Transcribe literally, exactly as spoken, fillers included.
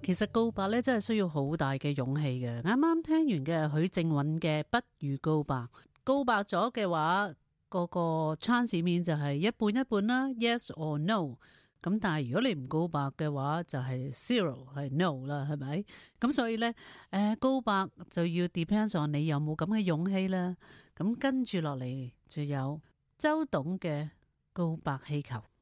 其實告白咧真係需要好大嘅勇氣嘅。啱啱聽完嘅許靖韻嘅不如告白，告白咗嘅話，嗰個 chance 面就係一半一半啦 ，yes or no。咁但係如果你唔告白嘅話，就係 zero 係 no 啦，係咪？咁所以呢，誒、呃、告白就要 depends on 你有冇咁嘅勇氣啦。咁跟住落嚟就有周董嘅告白氣球。